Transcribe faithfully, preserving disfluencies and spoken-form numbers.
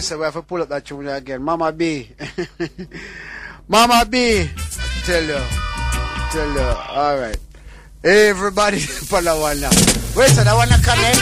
so we have to pull up that tune again. Mama B. Mama B. I tell you. I tell you. Alright. Everybody, Palawan now. Wait, so that one connect?